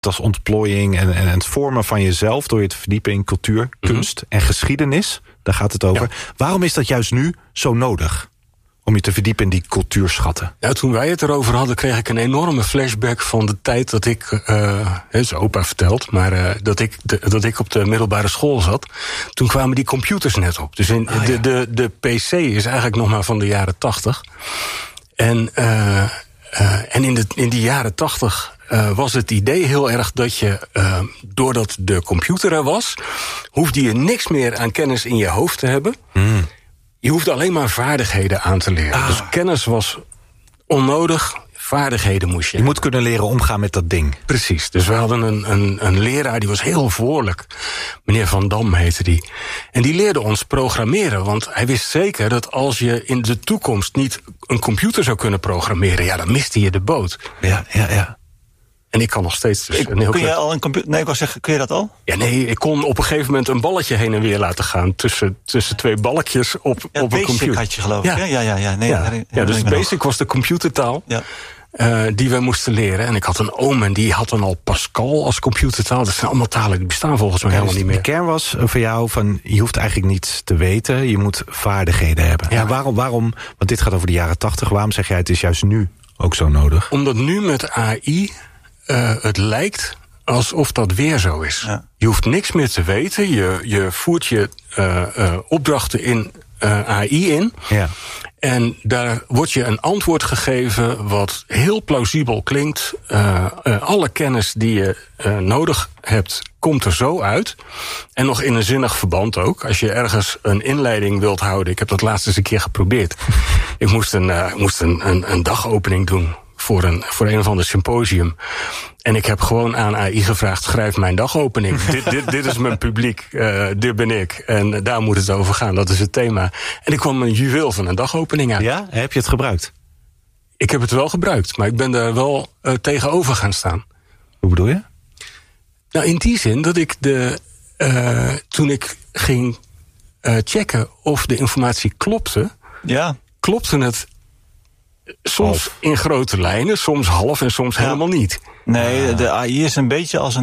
als ontplooiing en het vormen van jezelf door je te verdiepen in cultuur, kunst en geschiedenis. Daar gaat het over. Ja. Waarom is dat juist nu zo nodig? Om je te verdiepen in die cultuurschatten. Ja, toen wij het erover hadden, kreeg ik een enorme flashback van de tijd dat ik, zijn opa verteld, maar dat ik op de middelbare school zat. Toen kwamen die computers net op. Dus de PC is eigenlijk nog maar van de jaren 80. En in die jaren 80 was het idee heel erg dat je, doordat de computer er was, hoefde je niks meer aan kennis in je hoofd te hebben. Je hoefde alleen maar vaardigheden aan te leren. Dus kennis was onnodig, vaardigheden moest je. Je moet kunnen leren omgaan met dat ding. Precies, dus we hadden een leraar, die was heel voorlijk. Meneer Van Dam heette die. En die leerde ons programmeren, want hij wist zeker dat als je in de toekomst niet een computer zou kunnen programmeren, ja, dan miste je de boot. Ja. En ik kan nog steeds... Dus kun je al een computer... Nee, ik wou zeggen, kun je dat al? Ja, nee, ik kon op een gegeven moment een balletje heen en weer laten gaan tussen twee balkjes op een computer. Basic had je, geloof ik. Ja, dus Basic was de computertaal die we moesten leren. En ik had een oom en die had dan al Pascal als computertaal. Dat zijn allemaal talen die bestaan volgens mij helemaal niet meer. De kern was voor jou van, je hoeft eigenlijk niets te weten. Je moet vaardigheden hebben. Ja. En waarom, want dit gaat over de jaren 80. Waarom zeg jij het is juist nu ook zo nodig? Omdat nu met AI... het lijkt alsof dat weer zo is. Ja. Je hoeft niks meer te weten. Je voert je opdrachten in AI in. Ja. En daar wordt je een antwoord gegeven wat heel plausibel klinkt. Alle kennis die je nodig hebt, komt er zo uit. En nog in een zinnig verband ook. Als je ergens een inleiding wilt houden. Ik heb dat laatst eens een keer geprobeerd. Ik moest een dagopening doen voor een of ander symposium. En ik heb gewoon aan AI gevraagd, schrijf mijn dagopening. dit is mijn publiek, dit ben ik. En daar moet het over gaan, dat is het thema. En ik kwam een juweel van een dagopening uit. Ja, heb je het gebruikt? Ik heb het wel gebruikt, maar ik ben daar wel tegenover gaan staan. Hoe bedoel je? Nou, in die zin dat ik toen ik ging checken of de informatie klopte... klopte het soms in grote lijnen, soms half en soms helemaal niet. Nee, de AI is een beetje als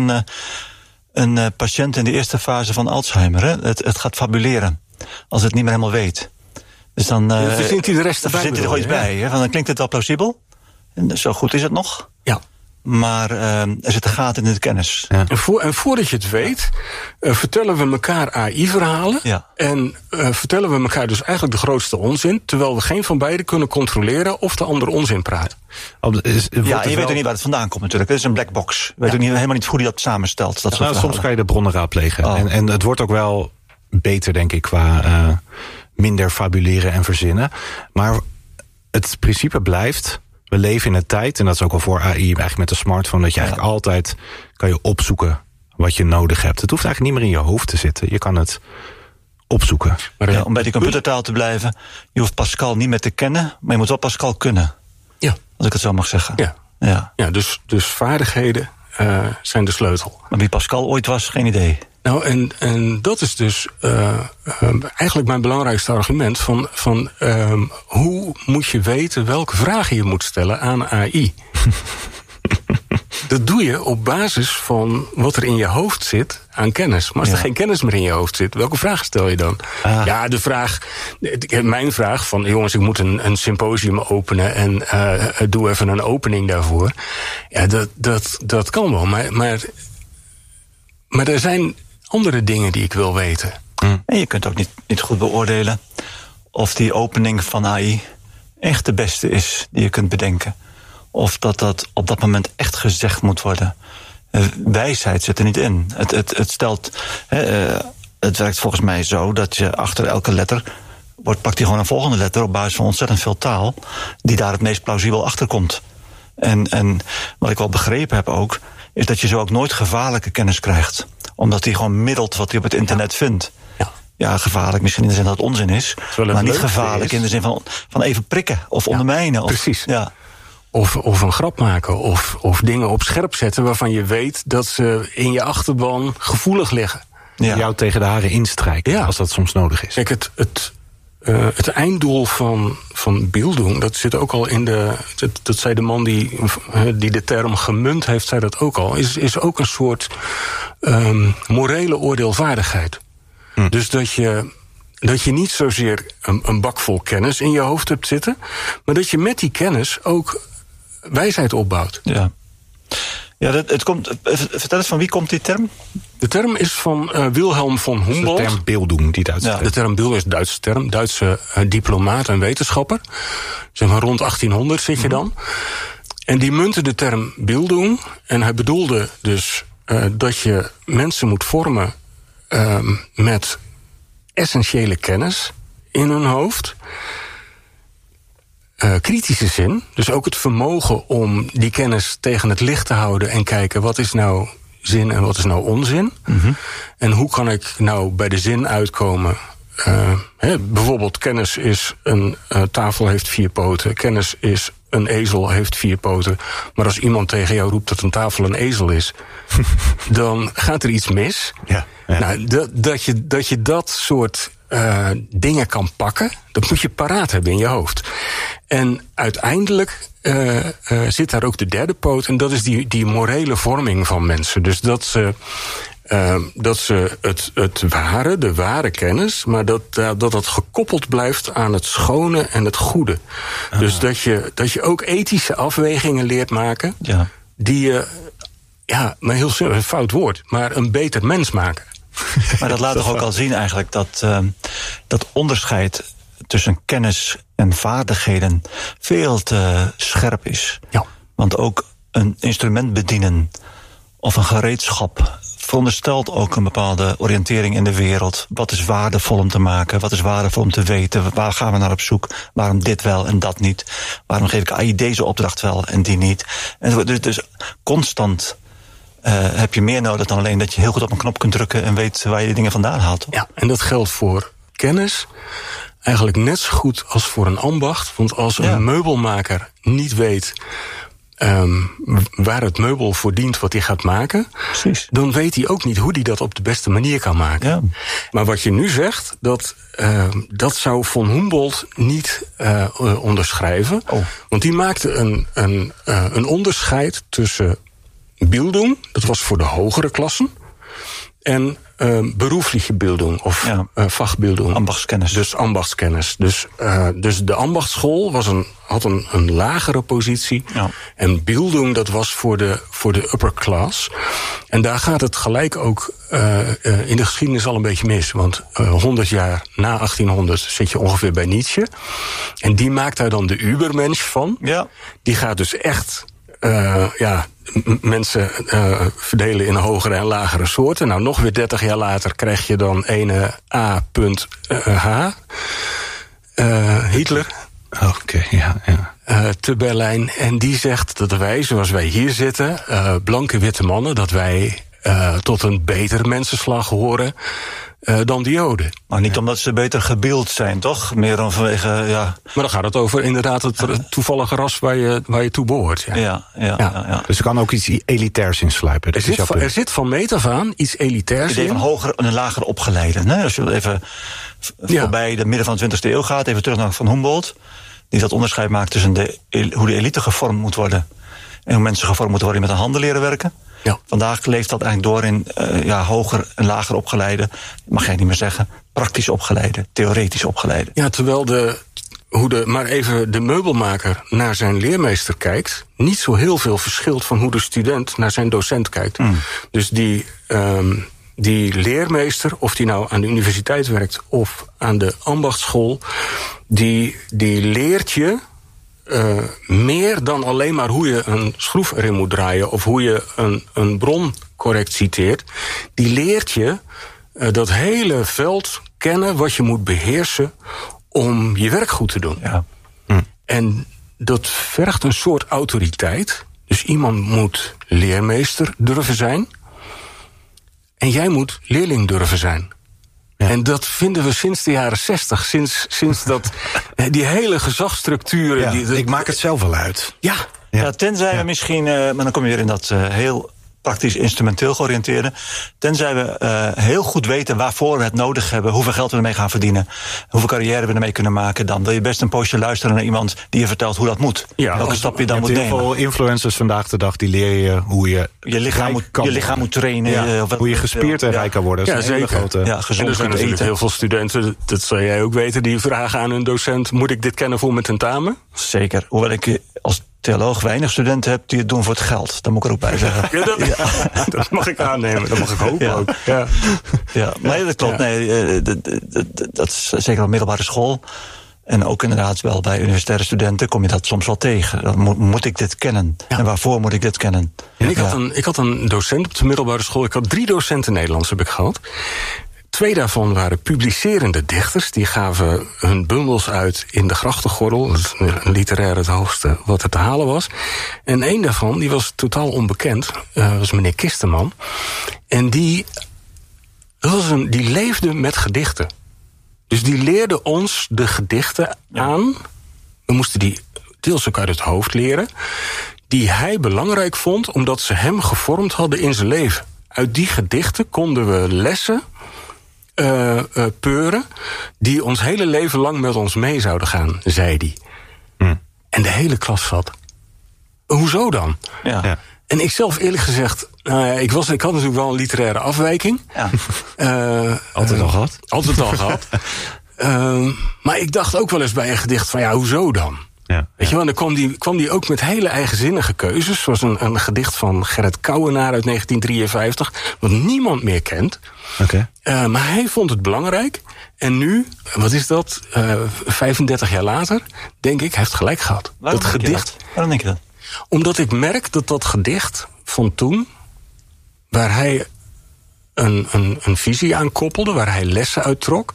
een patiënt in de eerste fase van Alzheimer. Hè? Het gaat fabuleren, als het niet meer helemaal weet. Dus dan verzint hij de rest erbij. Verzint hij er gewoon iets bij. Hè? Dan klinkt het wel plausibel. En zo goed is het nog. Ja. Maar er zitten gaten in de kennis. Ja. En voordat je het weet, vertellen we elkaar AI-verhalen. Ja. En vertellen we elkaar dus eigenlijk de grootste onzin, terwijl we geen van beiden kunnen controleren of de ander onzin praat. En je weet ook niet waar het vandaan komt natuurlijk. Het is een black box. Je weet ook helemaal niet hoe hij dat samenstelt. Soms kan je de bronnen raadplegen. En het wordt ook wel beter, denk ik, qua minder fabuleren en verzinnen. Maar het principe blijft... We leven in een tijd, en dat is ook al voor AI, eigenlijk met de smartphone, dat je eigenlijk altijd kan je opzoeken wat je nodig hebt. Het hoeft eigenlijk niet meer in je hoofd te zitten. Je kan het opzoeken. Maar om bij die computertaal te blijven, je hoeft Pascal niet meer te kennen, maar je moet wel Pascal kunnen. Ja. Als ik het zo mag zeggen. Ja, dus vaardigheden zijn de sleutel. Maar wie Pascal ooit was, geen idee. Nou, en dat is dus eigenlijk mijn belangrijkste argument van hoe moet je weten welke vragen je moet stellen aan AI? Dat doe je op basis van wat er in je hoofd zit aan kennis. Maar als er geen kennis meer in je hoofd zit, welke vraag stel je dan? Ja, mijn vraag van, jongens, ik moet een symposium openen en doe even een opening daarvoor. Ja, dat kan wel, maar er zijn andere dingen die ik wil weten. En je kunt ook niet goed beoordelen of die opening van AI echt de beste is die je kunt bedenken. Of dat op dat moment echt gezegd moet worden. Wijsheid zit er niet in. Het stelt... het werkt volgens mij zo dat je achter elke letter pakt hij gewoon een volgende letter op basis van ontzettend veel taal die daar het meest plausibel achter komt. En wat ik wel begrepen heb ook, is dat je zo ook nooit gevaarlijke kennis krijgt. Omdat hij gewoon middelt wat hij op het internet vindt. Ja, gevaarlijk misschien in de zin dat het onzin is. Maar niet gevaarlijk in de zin van even prikken of ondermijnen. Precies. Of een grap maken of dingen op scherp zetten waarvan je weet dat ze in je achterban gevoelig liggen. Jou tegen de haren instrijken, als dat soms nodig is. Kijk, het einddoel van Bildung, dat zit ook al in dat zei de man die de term gemunt heeft, zei dat ook al, is ook een soort morele oordeelvaardigheid. Dus dat je niet zozeer een bak vol kennis in je hoofd hebt zitten, maar dat je met die kennis ook wijsheid opbouwt. Ja. Ja, vertel eens, van wie komt die term? De term is van Wilhelm von Humboldt. De term Bildung, die Duitse term. De term Bildung is een Duitse term. Duitse diplomaat en wetenschapper. Zeg maar rond 1800 zit je dan. En die muntte de term Bildung. En hij bedoelde dus dat je mensen moet vormen met essentiële kennis in hun hoofd. Kritische zin, dus ook het vermogen om die kennis tegen het licht te houden en kijken wat is nou zin en wat is nou onzin. En hoe kan ik nou bij de zin uitkomen. Bijvoorbeeld kennis is een tafel heeft 4 poten, kennis is een ezel heeft 4 poten. Maar als iemand tegen jou roept dat een tafel een ezel is, dan gaat er iets mis. Ja. Nou, dat je dat soort dingen kan pakken, dat moet je paraat hebben in je hoofd. En uiteindelijk zit daar ook de derde poot, en dat is die morele vorming van mensen. Dus dat ze de ware kennis, maar dat gekoppeld blijft aan het schone en het goede. Dus dat je ook ethische afwegingen leert maken, die je, maar heel simpel, een fout woord, maar een beter mens maken. Maar dat laat toch ook al zien eigenlijk dat onderscheid tussen kennis en vaardigheden veel te scherp is. Ja. Want ook een instrument bedienen of een gereedschap veronderstelt ook een bepaalde oriëntering in de wereld. Wat is waardevol om te maken? Wat is waardevol om te weten? Waar gaan we naar op zoek? Waarom dit wel en dat niet? Waarom geef ik AI deze opdracht wel en die niet? En dus constant heb je meer nodig dan alleen dat je heel goed op een knop kunt drukken en weet waar je die dingen vandaan haalt. Ja, en dat geldt voor kennis eigenlijk net zo goed als voor een ambacht. Want als een meubelmaker niet weet waar het meubel voor dient wat hij gaat maken, precies, dan weet hij ook niet hoe hij dat op de beste manier kan maken. Ja. Maar wat je nu zegt, dat zou von Humboldt niet onderschrijven. Oh. Want die maakte een onderscheid tussen Bildung, dat was voor de hogere klassen, en berufliche Bildung of Fachbildung. Ambachtskennis. Dus ambachtskennis. Dus de ambachtsschool had een lagere positie. Ja. En Bildung, dat was voor de upper class. En daar gaat het gelijk ook in de geschiedenis al een beetje mis. Want 100 jaar na 1800 zit je ongeveer bij Nietzsche. En die maakt daar dan de Übermensch van. Ja. Die gaat dus echt mensen verdelen in hogere en lagere soorten. Nou, nog weer 30 jaar later krijg je dan ene A.H. Hitler. Oké, ja. Te Berlijn. En die zegt dat wij, zoals wij hier zitten, blanke witte mannen, dat wij tot een beter mensenslag horen dan de Joden. Maar niet omdat ze beter gebeeld zijn, toch? Meer dan vanwege, Maar dan gaat het over inderdaad het toevallige ras waar je toe behoort. Ja. Dus er kan ook iets elitairs insluipen. Er zit van meet af aan iets elitairs in. Van hoger en lager opgeleide. Nee? Als je even voorbij de midden van de 20e eeuw gaat, even terug naar Von Humboldt, die dat onderscheid maakt tussen hoe de elite gevormd moet worden en hoe mensen gevormd moeten worden die met de handen leren werken. Ja. Vandaag leeft dat eigenlijk door in hoger en lager opgeleide, mag jij niet meer zeggen, praktisch opgeleide, theoretisch opgeleide. Ja, terwijl maar even de meubelmaker naar zijn leermeester kijkt, niet zo heel veel verschilt van hoe de student naar zijn docent kijkt. Dus die leermeester, of die nou aan de universiteit werkt of aan de ambachtsschool, die leert je meer dan alleen maar hoe je een schroef erin moet draaien of hoe je een bron correct citeert. Die leert je dat hele veld kennen wat je moet beheersen om je werk goed te doen. Ja. En dat vergt een soort autoriteit. Dus iemand moet leermeester durven zijn en jij moet leerling durven zijn. Ja. En dat vinden we sinds de jaren 60. Sinds dat die hele gezagsstructuren. Ja, ik maak het zelf wel uit. Ja, tenzij we misschien, maar dan kom je weer in dat heel praktisch instrumenteel georiënteerde. Tenzij we heel goed weten waarvoor we het nodig hebben, hoeveel geld we ermee gaan verdienen, hoeveel carrière we ermee kunnen maken, dan wil je best een poosje luisteren naar iemand die je vertelt hoe dat moet. Welke stap je dan moet nemen. Heel veel influencers vandaag de dag die leren je hoe je lichaam moet trainen. Hoe je gespierd en rijk kan worden. Dat is een hele grote. Gezond er zijn natuurlijk heel veel studenten, dat zal jij ook weten, die vragen aan hun docent: moet ik dit kennen voor mijn tentamen? Zeker. Hoewel ik als theoloog weinig studenten heb die het doen voor het geld. Dat moet ik er ook bij zeggen. Dat mag ik aannemen. Dat mag ik hopen ook. Ja, maar dat klopt. Nee, dat is zeker op middelbare school. En ook inderdaad wel bij universitaire studenten kom je dat soms wel tegen. Dan moet ik dit kennen? Ja. En waarvoor moet ik dit kennen? En ik had een docent op de middelbare school. Ik had 3 docenten Nederlands heb ik gehad. 2 daarvan waren publicerende dichters. Die gaven hun bundels uit in de grachtengordel. Dat is literair het hoogste wat er te halen was. En 1 daarvan, die was totaal onbekend. Was meneer Kisterman. En die leefde met gedichten. Dus die leerde ons de gedichten aan. We moesten die deels ook uit het hoofd leren. Die hij belangrijk vond, omdat ze hem gevormd hadden in zijn leven. Uit die gedichten konden we lessen peuren die ons hele leven lang met ons mee zouden gaan, zei hij. En de hele klas zat. Hoezo dan? Ja. En ik zelf eerlijk gezegd, ik had natuurlijk wel een literaire afwijking. Ja. Altijd al gehad. Altijd al gehad. Maar ik dacht ook wel eens bij een gedicht van hoezo dan? Ja, weet je wel, dan kwam die ook met hele eigenzinnige keuzes. Zoals een gedicht van Gerrit Kouwenaar uit 1953, wat niemand meer kent. Okay. Maar hij vond het belangrijk. En nu, wat is dat, 35 jaar later, denk ik, hij heeft gelijk gehad. Waarom denk je dat? Omdat ik merk dat gedicht van toen, waar hij een visie aan koppelde, waar hij lessen uittrok,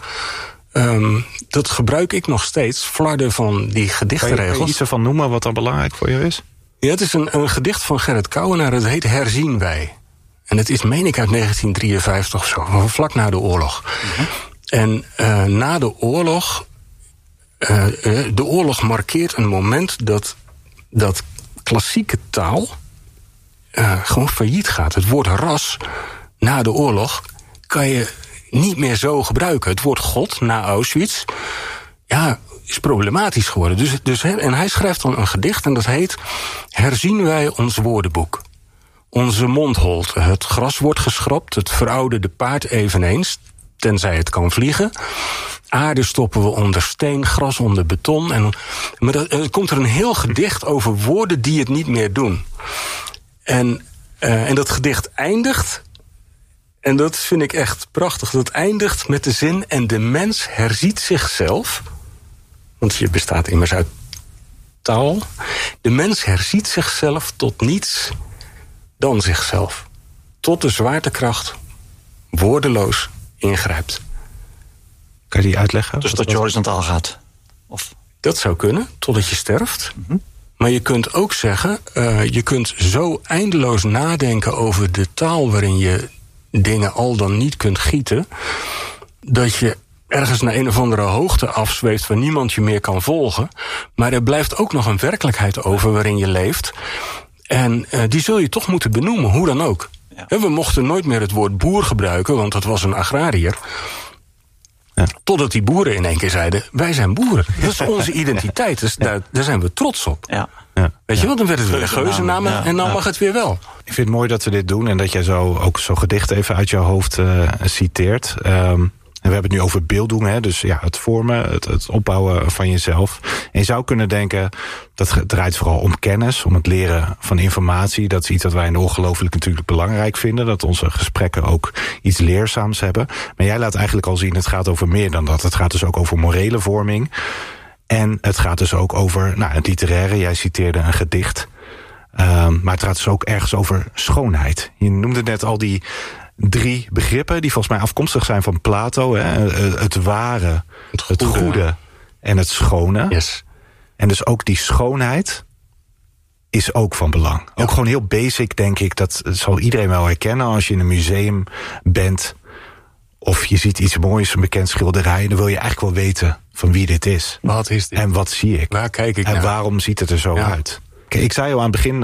dat gebruik ik nog steeds, flarden van die gedichtenregels. Kan je iets ervan noemen wat dan belangrijk voor je is? Ja, het is een gedicht van Gerrit Kouwenaar, het heet Herzien wij. En het is, meen ik, uit 1953 of zo, vlak na de oorlog. En na de oorlog, de oorlog markeert een moment dat klassieke taal gewoon failliet gaat. Het woord ras na de oorlog kan je niet meer zo gebruiken. Het woord God na Auschwitz is problematisch geworden. En hij schrijft dan een gedicht en dat heet: Herzien wij ons woordenboek. Onze mond holt, het gras wordt geschrapt, het verouderde paard eveneens, tenzij het kan vliegen. Aarde stoppen we onder steen, gras onder beton. Maar er komt er een heel gedicht over woorden die het niet meer doen. En dat gedicht eindigt, en dat vind ik echt prachtig, dat eindigt met de zin: en de mens herziet zichzelf, want je bestaat immers uit taal. De mens herziet zichzelf tot niets dan zichzelf. Tot de zwaartekracht woordeloos ingrijpt. Kan je die uitleggen? Dus dat je horizontaal gaat? Of? Dat zou kunnen, totdat je sterft. Maar je kunt ook zeggen, je kunt zo eindeloos nadenken over de taal waarin je dingen al dan niet kunt gieten, dat je ergens naar een of andere hoogte afzweeft waar niemand je meer kan volgen. Maar er blijft ook nog een werkelijkheid over waarin je leeft. En die zul je toch moeten benoemen, hoe dan ook. Ja. We mochten nooit meer het woord boer gebruiken, want dat was een agrariër. Ja. Totdat die boeren in één keer zeiden: wij zijn boeren. Dat is onze identiteit, dus daar zijn we trots op. Ja. Ja. Weet je wat, dan werd het weer een geuzennaam en dan mag het weer wel. Ik vind het mooi dat we dit doen en dat jij ook zo gedichten even uit jouw hoofd citeert. En we hebben het nu over beelddoen, hè? Dus het vormen, het opbouwen van jezelf. En je zou kunnen denken, dat draait vooral om kennis, om het leren van informatie. Dat is iets wat wij ongelooflijk natuurlijk belangrijk vinden. Dat onze gesprekken ook iets leerzaams hebben. Maar jij laat eigenlijk al zien, het gaat over meer dan dat. Het gaat dus ook over morele vorming. En het gaat dus ook over het literaire. Jij citeerde een gedicht. Maar het gaat dus ook ergens over schoonheid. Je noemde net al die 3 begrippen die volgens mij afkomstig zijn van Plato. Hè? Het ware, het goede en het schone. Yes. En dus ook die schoonheid is ook van belang. Ja. Ook gewoon heel basic, denk ik. Dat zal iedereen wel herkennen als je in een museum bent of je ziet iets moois, een bekend schilderij, dan wil je eigenlijk wel weten van wie dit is. Wat is dit? En wat zie ik? Waar kijk ik naar? En waarom ziet het er zo uit? ik zei al aan het begin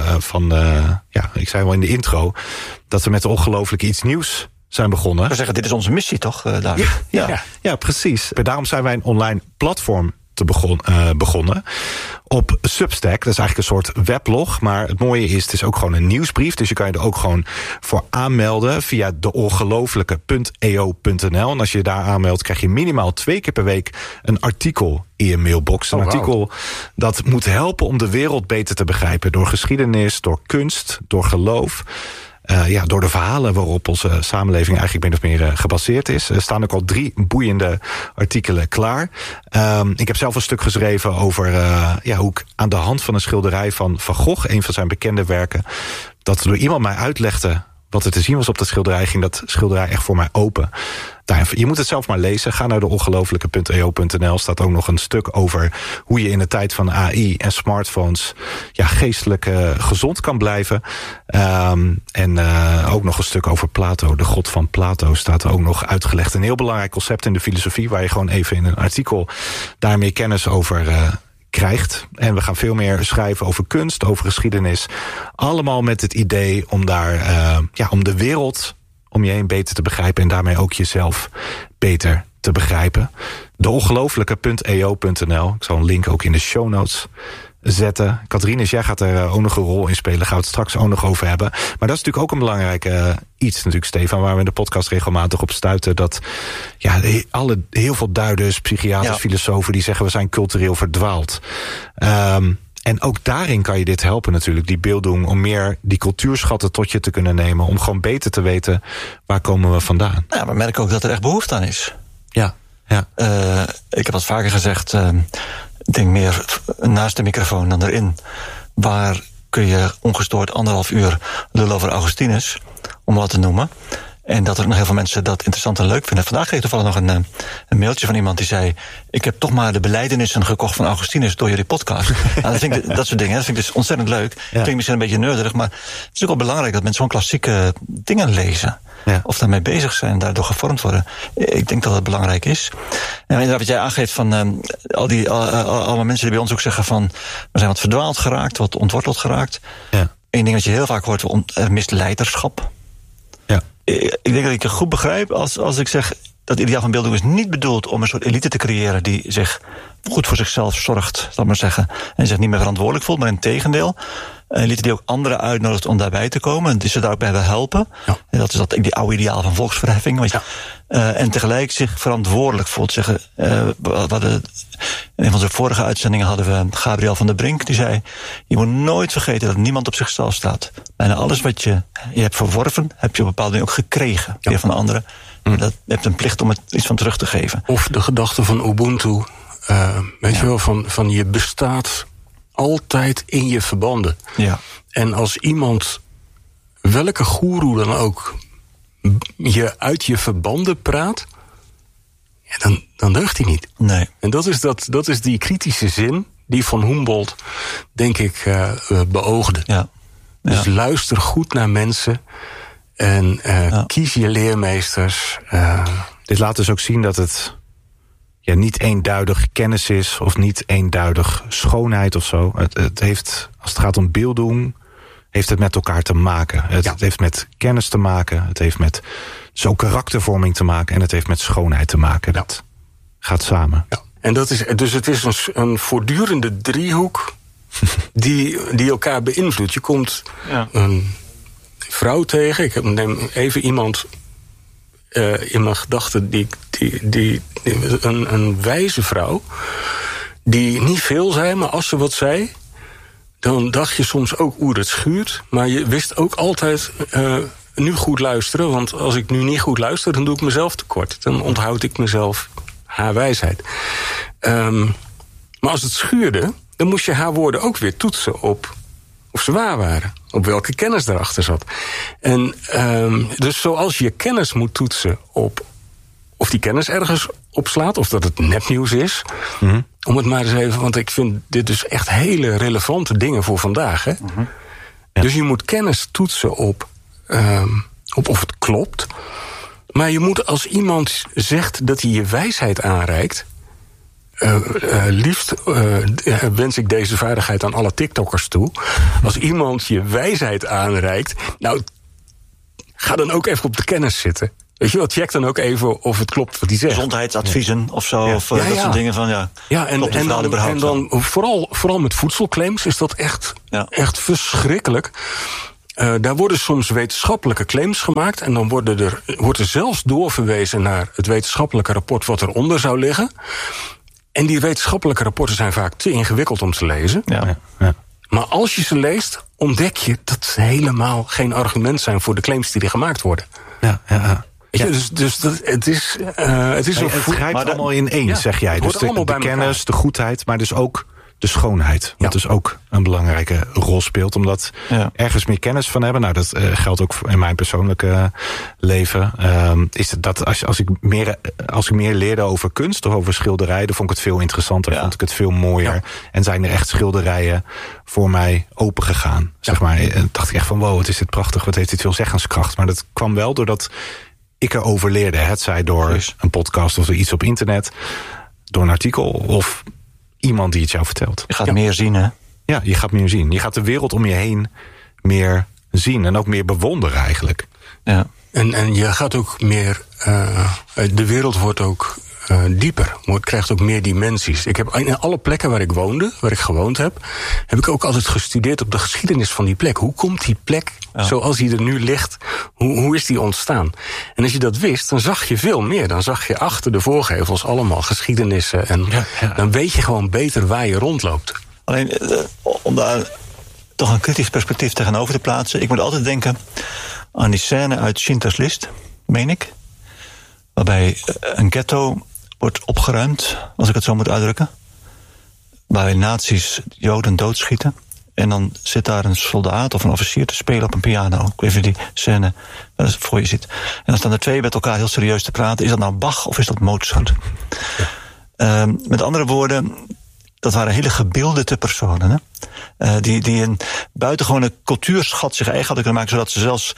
ik zei al in de intro dat we met Ongelooflijk iets nieuws zijn begonnen. We zeggen, dit is onze missie toch, David? Ja, precies. Daarom zijn wij een online platform begonnen op Substack. Dat is eigenlijk een soort weblog, maar het mooie is, het is ook gewoon een nieuwsbrief, dus je kan je er ook gewoon voor aanmelden via deongelooflijke.eo.nl. En als je je daar aanmeldt, krijg je minimaal 2 keer per week een artikel in je mailbox. Een artikel dat moet helpen om de wereld beter te begrijpen, door geschiedenis, door kunst, door geloof. Door de verhalen waarop onze samenleving eigenlijk min of meer gebaseerd is. Er staan ook al 3 boeiende artikelen klaar. Ik heb zelf een stuk geschreven over hoe ik aan de hand van een schilderij van Van Gogh, een van zijn bekende werken, dat door iemand mij uitlegde wat er te zien was op dat schilderij, ging dat schilderij echt voor mij open. Je moet het zelf maar lezen. Ga naar deongelooflijke.eo.nl. Staat ook nog een stuk over hoe je in de tijd van AI en smartphones geestelijk gezond kan blijven. Ook nog een stuk over Plato. De god van Plato staat er ook nog uitgelegd. Een heel belangrijk concept in de filosofie, waar je gewoon even in een artikel daar meer kennis over krijgt. En we gaan veel meer schrijven over kunst, over geschiedenis. Allemaal met het idee om daar om de wereld om je heen beter te begrijpen en daarmee ook jezelf beter te begrijpen. Deongelooflijke.eo.nl. Ik zal een link ook in de show notes zetten. Katrines, jij gaat er ook nog een rol in spelen. Gaan we het straks ook nog over hebben. Maar dat is natuurlijk ook een belangrijk iets natuurlijk, Stefan, waar we in de podcast regelmatig op stuiten, dat heel veel duiders, psychiaters, filosofen, die zeggen we zijn cultureel verdwaald. En ook daarin kan je dit helpen natuurlijk, die beelddoen, om meer die cultuurschatten tot je te kunnen nemen, om gewoon beter te weten waar komen we vandaan. Ja, we merken ook dat er echt behoefte aan is. Ja. Ik heb wat vaker gezegd, ik denk meer naast de microfoon dan erin. Waar kun je ongestoord 1,5 uur lullen over Augustinus, om wat te noemen. En dat er nog heel veel mensen dat interessant en leuk vinden. Vandaag kreeg ik toevallig nog een mailtje van iemand die zei, ik heb toch maar de belijdenissen gekocht van Augustinus door jullie podcast. Dat soort dingen, dat vind ik dus ontzettend leuk. Klinkt misschien een beetje nerdig, maar het is ook wel belangrijk dat mensen gewoon klassieke dingen lezen. Ja. Of daarmee bezig zijn en daardoor gevormd worden. Ik denk dat dat belangrijk is. En inderdaad, wat jij aangeeft van allemaal mensen die bij ons ook zeggen van, we zijn wat verdwaald geraakt, wat ontworteld geraakt. Ja. Eén ding wat je heel vaak hoort, er mist leiderschap. Ja. Ik denk dat ik het goed begrijp als ik zeg, dat ideaal van beelddoen is niet bedoeld om een soort elite te creëren die zich goed voor zichzelf zorgt, zal ik maar zeggen, en zich niet meer verantwoordelijk voelt, maar in tegendeel. Een elite die ook anderen uitnodigt om daarbij te komen en die ze daar ook bij wil helpen. Ja. En dat is die oude ideaal van volksverheffing. En tegelijk zich verantwoordelijk voelt. In een van de vorige uitzendingen hadden we Gabriel van der Brink, die zei, je moet nooit vergeten dat niemand op zichzelf staat. Bijna alles wat je hebt verworven, heb je op bepaalde manier ook gekregen weer van anderen. En dat je hebt een plicht om het iets van terug te geven. Of de gedachte van Ubuntu, weet je wel, van je bestaat altijd in je verbanden. Ja. En als iemand, welke goeroe dan ook, je uit je verbanden praat, dan deugt hij niet. Nee. En dat is die kritische zin die Van Humboldt, denk ik, beoogde. Ja. Ja. Dus luister goed naar mensen en kies je leermeesters. Dit laat dus ook zien dat het niet eenduidig kennis is of niet eenduidig schoonheid of zo. Het heeft, als het gaat om beelddoen, heeft het met elkaar te maken. Het heeft met kennis te maken, het heeft met zo'n karaktervorming te maken en het heeft met schoonheid te maken. Dat gaat samen. Ja. En het is een voortdurende driehoek die elkaar beïnvloedt. Je komt een vrouw tegen, ik neem even iemand in mijn gedachten, een wijze vrouw, die niet veel zei, maar als ze wat zei, dan dacht je soms ook, het schuurt. Maar je wist ook altijd, nu goed luisteren, want als ik nu niet goed luister, dan doe ik mezelf tekort. Dan onthoud ik mezelf haar wijsheid. Maar als het schuurde, dan moest je haar woorden ook weer toetsen op of ze waar waren, op welke kennis daarachter zat. En dus zoals je kennis moet toetsen op of die kennis ergens opslaat, of dat het nepnieuws is. Mm-hmm. Om het maar eens even, want ik vind dit dus echt hele relevante dingen voor vandaag. Hè? Mm-hmm. Ja. Dus je moet kennis toetsen op of het klopt. Maar je moet, als iemand zegt dat hij je wijsheid aanreikt, liefst wens ik deze vaardigheid aan alle TikTokkers toe. Als iemand je wijsheid aanreikt, nou, ga dan ook even op de kennis zitten. Weet je wel, check dan ook even of het klopt wat hij zegt. Gezondheidsadviezen of zo, of dat soort dingen van, en dan vooral met voedselclaims is dat echt verschrikkelijk. Daar worden soms wetenschappelijke claims gemaakt en dan wordt er zelfs doorverwezen naar het wetenschappelijke rapport wat eronder zou liggen. En die wetenschappelijke rapporten zijn vaak te ingewikkeld om te lezen. Ja. Maar als je ze leest, ontdek je dat ze helemaal geen argument zijn voor de claims die er gemaakt worden. Ja. Dus het is het grijpt allemaal in één, zeg jij. Dus de kennis, de goedheid, maar dus ook de schoonheid. Wat dus ook een belangrijke rol speelt. Omdat ergens meer kennis van hebben. Nou, dat geldt ook in mijn persoonlijke leven. Is het dat als ik meer leerde over kunst of over schilderijen, dan vond ik het veel interessanter. Vond ik het veel mooier. Ja. En zijn er echt schilderijen voor mij open gegaan. Zeg maar. En dacht ik echt van wow, wat is dit prachtig. Wat heeft dit veel zeggenskracht. Maar dat kwam wel doordat ik erover leerde. Het zij door een podcast of iets op internet. Door een artikel of iemand die het jou vertelt. Je gaat meer zien, hè? Ja, je gaat meer zien. Je gaat de wereld om je heen meer zien. En ook meer bewonderen eigenlijk. Ja. En je gaat ook meer de wereld wordt ook dieper. Krijgt ook meer dimensies. Ik heb in alle plekken waar ik gewoond heb ik ook altijd gestudeerd op de geschiedenis van die plek. Hoe komt die plek zoals die er nu ligt? Hoe is die ontstaan? En als je dat wist, dan zag je veel meer. Dan zag je achter de voorgevels allemaal geschiedenissen. En dan weet je gewoon beter waar je rondloopt. Alleen, om daar toch een kritisch perspectief tegenover te plaatsen. Ik moet altijd denken aan die scène uit Schindlers List, meen ik. Waarbij een ghetto wordt opgeruimd, als ik het zo moet uitdrukken. Waarbij nazi's Joden doodschieten. En dan zit daar een soldaat of een officier te spelen op een piano. Ik weet niet of je die scène voor je ziet. En dan staan er twee met elkaar heel serieus te praten. Is dat nou Bach of is dat Mozart? Met andere woorden, dat waren hele gebilderde personen. Hè? Die een buitengewone cultuurschat zich eigen hadden kunnen maken, zodat ze zelfs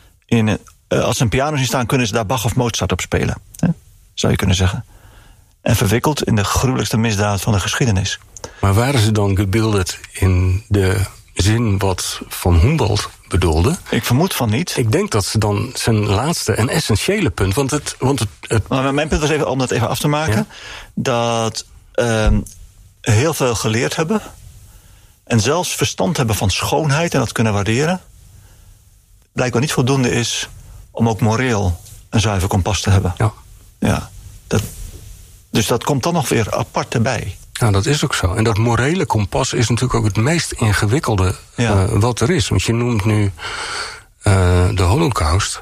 als ze een piano zien staan, kunnen ze daar Bach of Mozart op spelen. Hè? Zou je kunnen zeggen. En verwikkeld in de gruwelijkste misdaad van de geschiedenis. Maar waren ze dan gebilderd in de zin wat Van Humboldt bedoelde? Ik vermoed van niet. Ik denk dat ze dan zijn laatste en essentiële punt. Maar mijn punt was even om dat even af te maken. Dat heel veel geleerd hebben. En zelfs verstand hebben van schoonheid en dat kunnen waarderen. Blijkbaar niet voldoende is om ook moreel een zuiver kompas te hebben. Ja. Dus dat komt dan nog weer apart erbij. Ja, dat is ook zo. En dat morele kompas is natuurlijk ook het meest ingewikkelde wat er is. Want je noemt nu de Holocaust.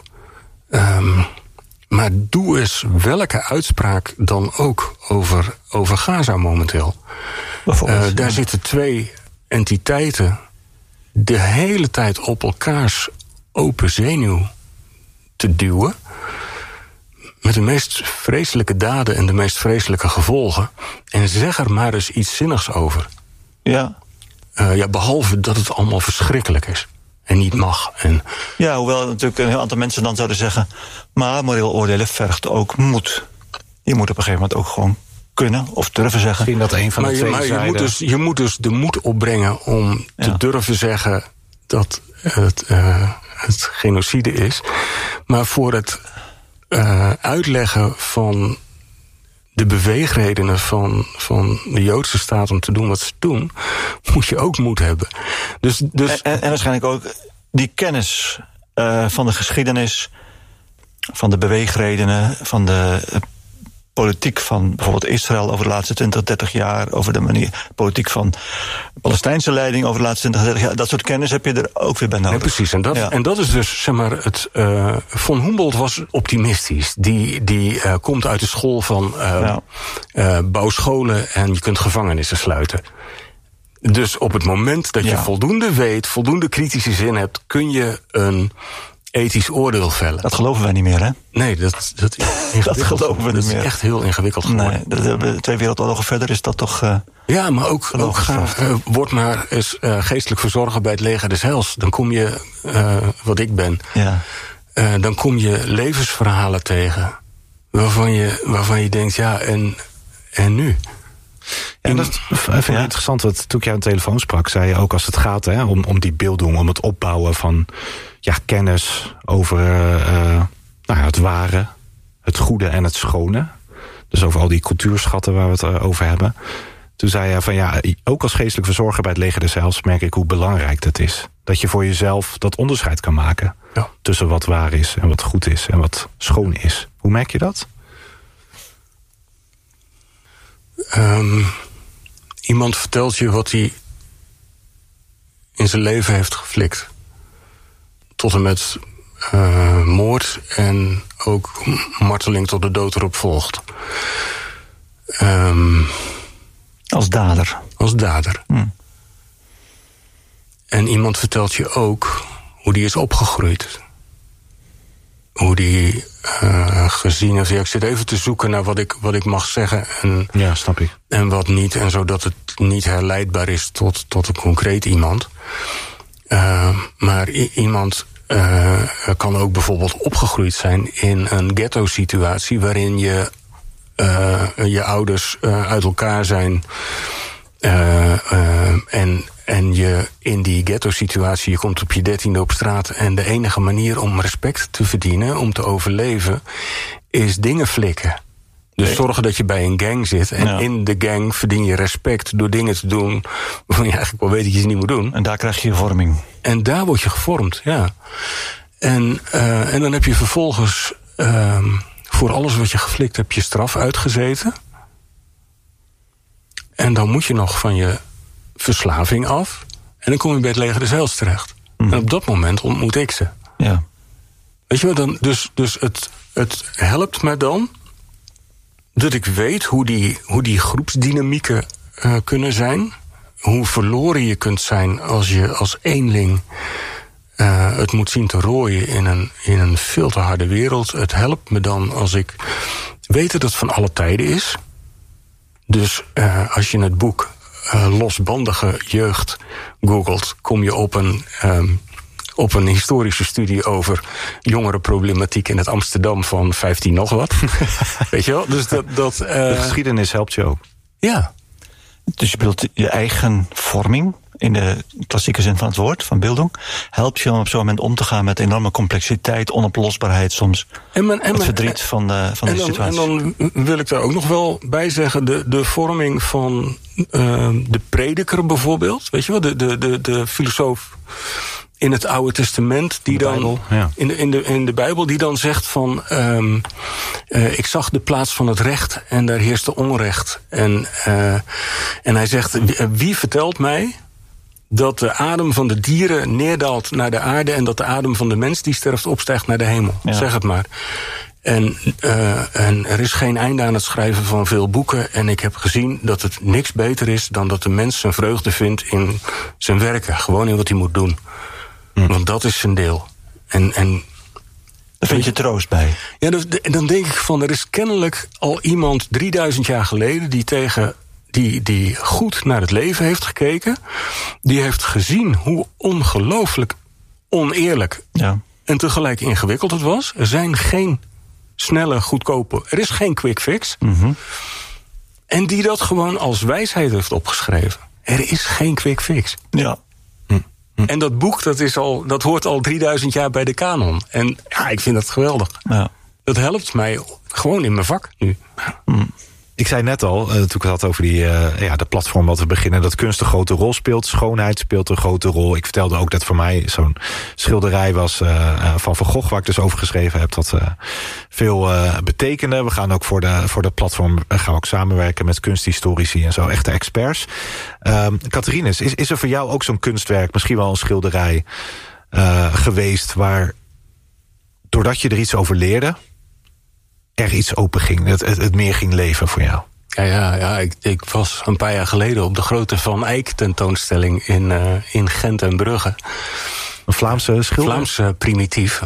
Maar doe eens welke uitspraak dan ook over Gaza momenteel. Daar zitten twee entiteiten de hele tijd op elkaars open zenuw te duwen. Met de meest vreselijke daden en de meest vreselijke gevolgen. En zeg er maar eens iets zinnigs over. Ja. Behalve dat het allemaal verschrikkelijk is. En niet mag. Ja, hoewel natuurlijk een heel aantal mensen dan zouden zeggen, maar moreel oordelen vergt ook moed. Je moet op een gegeven moment ook gewoon kunnen of durven zeggen. Misschien dat een van de twee zijden. Je moet dus de moed opbrengen om te durven zeggen dat het genocide is. Maar voor het uitleggen van de beweegredenen van de Joodse staat om te doen wat ze doen, moet je ook moed hebben. Dus en waarschijnlijk ook die kennis van de geschiedenis, van de beweegredenen, van de politiek van bijvoorbeeld Israël over de laatste 20, 30 jaar, over de politiek van de Palestijnse leiding over de laatste 20, 30 jaar. Dat soort kennis heb je er ook weer bij nodig. Ja, precies. En dat is dus, zeg maar, Von Humboldt was optimistisch. Die komt uit de school van bouw scholen en je kunt gevangenissen sluiten. Dus op het moment dat je voldoende weet, voldoende kritische zin hebt, kun je een ethisch oordeel vellen. Dat geloven wij niet meer, hè? Nee, dat geloven we niet meer. Dat is echt heel ingewikkeld geworden. Nee, de 2 wereldoorlogen verder is dat toch ja, maar ook word maar eens geestelijk verzorger bij het leger des Heils. Dan kom je, wat ik ben, dan kom je levensverhalen tegen waarvan je denkt, ja, en nu? Ja, dat vind ik interessant. Want toen ik jou aan de telefoon sprak, zei je ook als het gaat om die beelddoen, om het opbouwen van kennis over het ware, het goede en het schone. Dus over al die cultuurschatten waar we het over hebben. Toen zei hij van ook als geestelijk verzorger bij het Leger des Heils merk ik hoe belangrijk dat is. Dat je voor jezelf dat onderscheid kan maken tussen wat waar is en wat goed is en wat schoon is. Hoe merk je dat? Iemand vertelt je wat hij in zijn leven heeft geflikt. Tot en met moord en ook marteling tot de dood erop volgt. Als dader. Als dader. En iemand vertelt je ook hoe die is opgegroeid. Hoe die gezien heeft. Ik zit even te zoeken naar wat ik mag zeggen. En, snap ik. En wat niet. En zodat het niet herleidbaar is tot een concreet iemand. Maar iemand kan ook bijvoorbeeld opgegroeid zijn in een ghetto-situatie waarin je ouders uit elkaar zijn. En je in die ghetto-situatie, je komt op je 13e op straat. En de enige manier om respect te verdienen, om te overleven, is dingen flikken. Dus zorgen dat je bij een gang zit. En in de gang verdien je respect door dingen te doen waarvan je eigenlijk wel weet dat je ze niet moet doen. En daar krijg je vorming. En daar word je gevormd, ja. En dan heb je vervolgens voor alles wat je geflikt hebt je straf uitgezeten. En dan moet je nog van je verslaving af. En dan kom je bij het Leger des Heils terecht. En op dat moment ontmoet ik ze. Ja. Weet je wat, dus het helpt me dan dat ik weet hoe die groepsdynamieken kunnen zijn. Hoe verloren je kunt zijn als je als eenling het moet zien te rooien in een veel te harde wereld. Het helpt me dan als ik weet dat het van alle tijden is. Dus als je het boek Losbandige jeugd googelt, kom je op een historische studie over jongerenproblematiek in het Amsterdam van 15 nog wat. Weet je wel? Dus de geschiedenis helpt je ook. Ja. Dus je bedoelt je eigen vorming, in de klassieke zin van het woord, van bildung, helpt je om op zo'n moment om te gaan met enorme complexiteit, onoplosbaarheid soms, het verdriet van de situatie. En dan wil ik daar ook nog wel bij zeggen, de vorming van de prediker bijvoorbeeld, weet je wel, de filosoof in het Oude Testament, die dan Bijbel, in de Bijbel, die dan zegt van ik zag de plaats van het recht en daar heerste onrecht. En hij zegt, wie vertelt mij dat de adem van de dieren neerdaalt naar de aarde en dat de adem van de mens die sterft opstijgt naar de hemel? Ja. Zeg het maar. En er is geen einde aan het schrijven van veel boeken. En ik heb gezien dat het niks beter is dan dat de mens zijn vreugde vindt in zijn werken. Gewoon in wat hij moet doen. Want dat is zijn deel. En daar vind je troost bij. Ja, dan denk ik van, er is kennelijk al iemand 3000 jaar geleden die goed naar het leven heeft gekeken. Die heeft gezien hoe ongelooflijk oneerlijk en tegelijk ingewikkeld het was. Er zijn geen snelle, goedkope, er is geen quick fix. Mm-hmm. En die dat gewoon als wijsheid heeft opgeschreven. Er is geen quick fix. Ja. En dat boek, dat hoort al 3000 jaar bij de kanon. En ja, ik vind dat geweldig. Ja. Dat helpt mij gewoon in mijn vak nu. Ik zei net al, toen ik het had over de platform wat we beginnen, dat kunst een grote rol speelt. Schoonheid speelt een grote rol. Ik vertelde ook dat voor mij zo'n schilderij was van Van Gogh, waar ik dus over geschreven heb, dat veel betekende. We gaan ook voor de platform gaan we ook samenwerken met kunsthistorici en zo, echte experts. Catharines, is er voor jou ook zo'n kunstwerk, misschien wel een schilderij geweest, waar, doordat je er iets over leerde, er iets open ging, het meer ging leven voor jou? Ja, ik was een paar jaar geleden op de grote Van Eyck tentoonstelling in Gent en Brugge. Een Vlaamse schilder? Vlaamse primitief.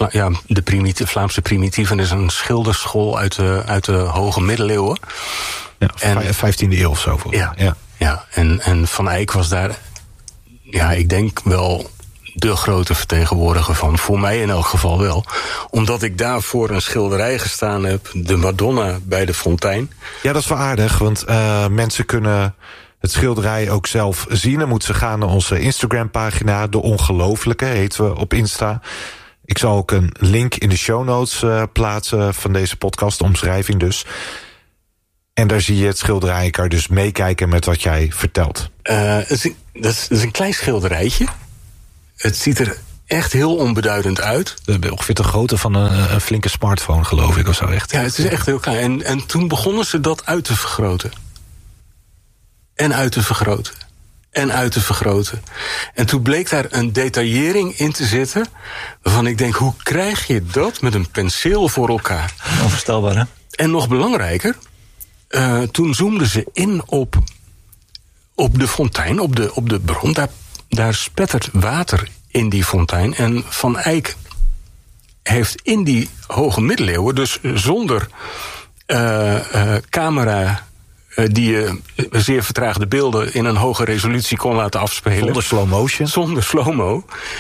De Vlaamse primitief. En is een schilderschool uit de hoge middeleeuwen. Ja, 15e eeuw of zo. Ja. En Van Eyck was daar, ik denk wel de grote vertegenwoordiger van. Voor mij in elk geval wel. Omdat ik daar voor een schilderij gestaan heb. De Madonna bij de fontein. Ja, dat is wel aardig. Want mensen kunnen het schilderij ook zelf zien. Dan moeten ze gaan naar onze Instagram-pagina. De Ongelooflijke heten we op Insta. Ik zal ook een link in de show notes plaatsen van deze podcast. De omschrijving dus. En daar zie je het schilderij. Ik kan dus meekijken met wat jij vertelt. Dat is een klein schilderijtje. Het ziet er echt heel onbeduidend uit. Ongeveer de grootte van een flinke smartphone, geloof ik, of zo. Echt. Ja, het is echt heel klein. En toen begonnen ze dat uit te vergroten. En uit te vergroten. En uit te vergroten. En toen bleek daar een detaillering in te zitten, waarvan ik denk, hoe krijg je dat met een penseel voor elkaar? Onvoorstelbaar, hè? En nog belangrijker, toen zoomden ze in op de fontein, op de bron. Daar spettert water in die fontein. En Van Eyck heeft in die hoge middeleeuwen, dus zonder camera die je zeer vertraagde beelden in een hoge resolutie kon laten afspelen. Zonder slow motion. Zonder slow-mo.